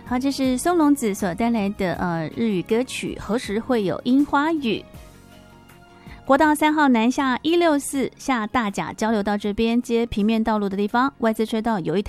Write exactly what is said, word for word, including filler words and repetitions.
好，这是松隆子所带来的呃日语歌曲《何时会有樱花雨》。国道三号南下一六四下大甲交流道这边接平面道路的地方，外资车道有一